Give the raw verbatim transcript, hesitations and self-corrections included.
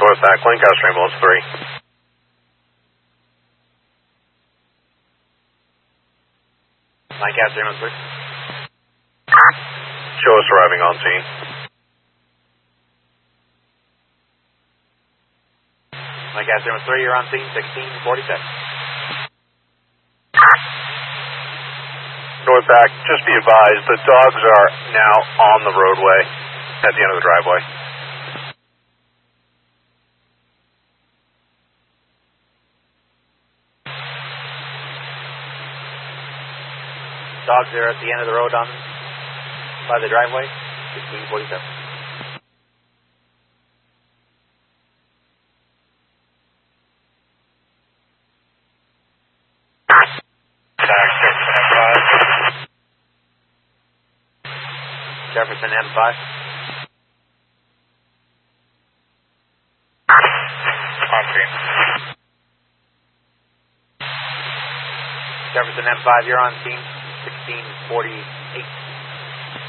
Northback, Lancaster ambulance three. Lancaster ambulance three. Show us arriving on scene. Lancaster ambulance three, you're on scene, sixteen forty-six. Northback, just be advised, the dogs are now on the roadway at the end of the driveway. Dogs are at the end of the road on by the driveway, sixteen forty-seven. Jefferson M five. On scene. Jefferson M five, you're on scene, sixteen forty-eight.